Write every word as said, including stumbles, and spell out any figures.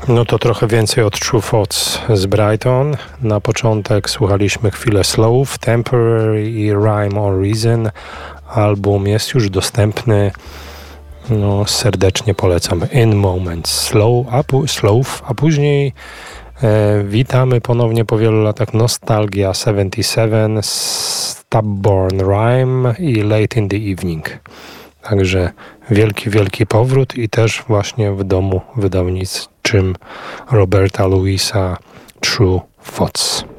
No to trochę więcej od True Thoughts z Brighton. Na początek słuchaliśmy chwilę Slow, Temporary i Rhyme or Reason. Album jest już dostępny. No, serdecznie polecam. In Moments, Slow, a, pu- slow, a później e, witamy ponownie po wielu latach Nostalgia siedemdziesiąt siedem, Stubborn Rhyme i Late in the Evening. Także wielki, wielki powrót i też właśnie w domu wydawnictwym Roberta Louisa True Thoughts.